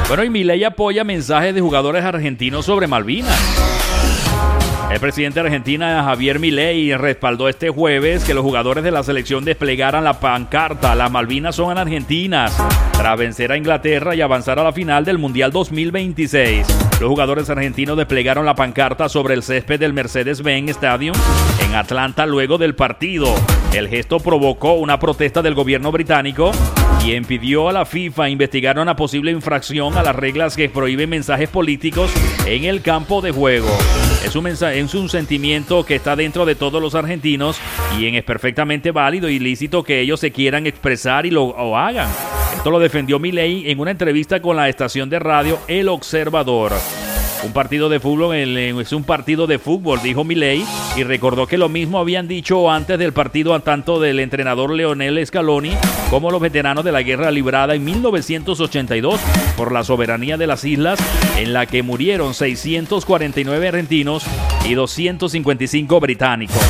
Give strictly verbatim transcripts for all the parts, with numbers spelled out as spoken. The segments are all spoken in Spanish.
Bueno, y Milei apoya mensajes de jugadores argentinos sobre Malvinas. El presidente de Argentina, Javier Milei, respaldó este jueves que los jugadores de la selección desplegaran la pancarta "Las Malvinas son argentinas", tras vencer a Inglaterra y avanzar a la final del Mundial dos mil veintiséis. Los jugadores argentinos desplegaron la pancarta sobre el césped del Mercedes-Benz Stadium en Atlanta luego del partido. El gesto provocó una protesta del gobierno británico, quien pidió a la FIFA investigar una posible infracción a las reglas que prohíben mensajes políticos en el campo de juego. Es un, mensaje, es un sentimiento que está dentro de todos los argentinos y es perfectamente válido y lícito que ellos se quieran expresar y lo o hagan. Esto lo defendió Milei en una entrevista con la estación de radio El Observador. Un partido de fútbol es un partido de fútbol, dijo Milei, y recordó que lo mismo habían dicho antes del partido tanto del entrenador Lionel Scaloni como los veteranos de la guerra librada en mil novecientos ochenta y dos por la soberanía de las islas, en la que murieron seiscientos cuarenta y nueve argentinos y doscientos cincuenta y cinco británicos.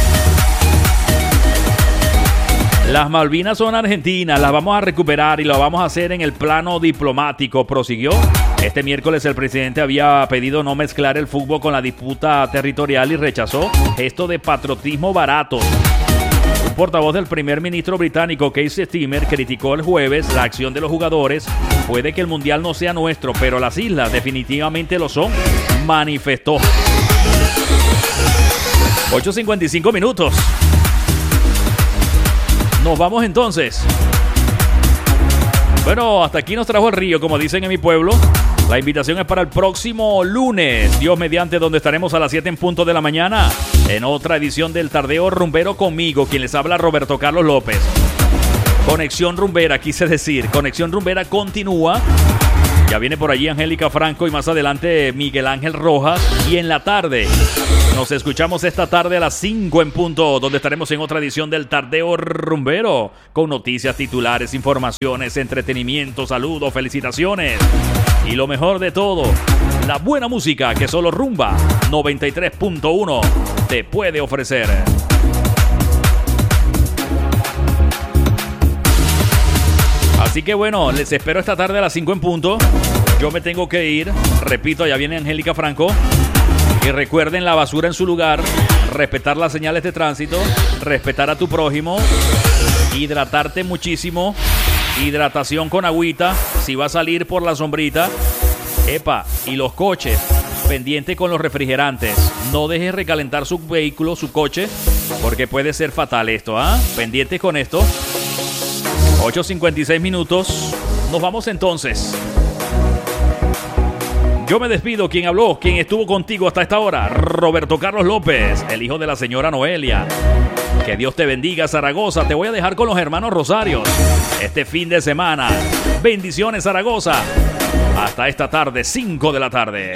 Las Malvinas son argentinas, las vamos a recuperar y lo vamos a hacer en el plano diplomático, prosiguió. Este miércoles el presidente había pedido no mezclar el fútbol con la disputa territorial y rechazó gesto de patriotismo barato. Un portavoz del primer ministro británico, Keir Starmer, criticó el jueves la acción de los jugadores. Puede que el mundial no sea nuestro, pero las islas definitivamente lo son, manifestó. ocho cincuenta y cinco minutos. Nos vamos entonces. Bueno, hasta aquí nos trajo el río, como dicen en mi pueblo. La invitación es para el próximo lunes, Dios mediante, donde estaremos a las siete en punto de la mañana en otra edición del Tardeo Rumbero conmigo, quien les habla, Roberto Carlos López. Conexión Rumbera, quise decir. Conexión Rumbera continúa. Ya viene por allí Angélica Franco y más adelante Miguel Ángel Rojas. Y en la tarde nos escuchamos esta tarde a las cinco en punto, donde estaremos en otra edición del Tardeo Rumbero, con noticias, titulares, informaciones, entretenimiento, saludos, felicitaciones y lo mejor de todo, la buena música que solo Rumba noventa y tres punto uno te puede ofrecer. Así que bueno, les espero esta tarde a las cinco en punto. Yo me tengo que ir. Repito, ya viene Angélica Franco. Y recuerden la basura en su lugar, respetar las señales de tránsito, respetar a tu prójimo, hidratarte muchísimo, hidratación con agüita, si va a salir por la sombrita. Epa, y los coches, pendiente con los refrigerantes. No dejes recalentar su vehículo, su coche, porque puede ser fatal esto, ¿ah? ¿eh? Pendientes con esto. ocho cincuenta y seis minutos. Nos vamos entonces. Yo me despido. Quien habló, quien estuvo contigo hasta esta hora, Roberto Carlos López, el hijo de la señora Noelia. Que Dios te bendiga, Zaragoza. Te voy a dejar con los hermanos Rosarios este fin de semana. Bendiciones, Zaragoza. Hasta esta tarde, cinco de la tarde.